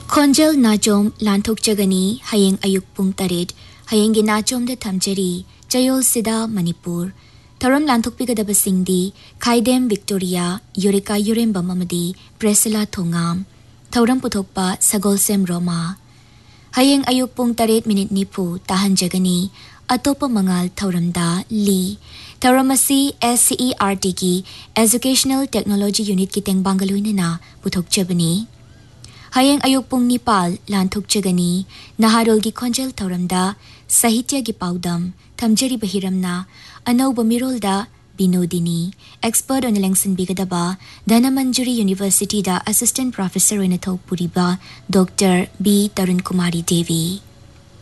Khonjel Nachom Lanthokchagani Hayeng Ayuk Pung Tarit Hayengi Nachom de Thamjari Chayol Sida Manipur Tharam Lanthokpigadaba Singdi Khaidem Victoria Yurika Yuremba Mamadi Presila Thongam Thauram Puthokpa Sagolsem Roma Hayeng Ayuk Pung Tarit Minute Nipu Tahanjagani Atopa Mangal Thauramda Li Thauramasi SCERT ki Educational Technology Unit ki Teng Bangaluinena Puthokchabani Hayeng Ayuk Pung Nipal Lanthokchagani Naharol gi Khonjel Thauramda Sahitya gi Paudam Thamjari Bahiramna Anauba Mirolda Binodini Expert on Elengsin Bigadaba Dhanamanjari University da Assistant Professor in Athok Puriba Dr. B. Tarun Kumari Devi